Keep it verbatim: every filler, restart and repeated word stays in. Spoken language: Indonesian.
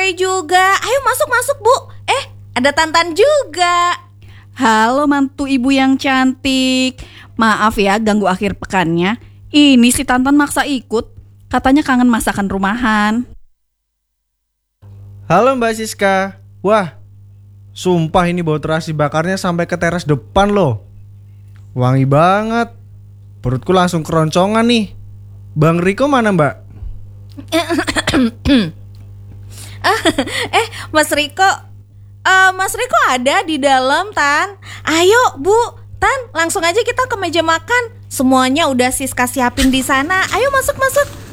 sore juga. Ayo masuk-masuk, Bu. Eh, ada Tantan juga. Halo mantu ibu yang cantik. Maaf ya ganggu akhir pekannya. Ini si Tantan maksa ikut. Katanya kangen masakan rumahan. Halo Mbak Siska. Wah, sumpah ini bau terasi bakarnya sampai ke teras depan loh. Wangi banget. Perutku langsung keroncongan nih. Bang Riko mana Mbak? Eh, Mas Riko. Uh, Mas Riko ada di dalam, Tan. Ayo, Bu. Tan, langsung aja kita ke meja makan. Semuanya udah Siska siapin di sana. Ayo masuk-masuk.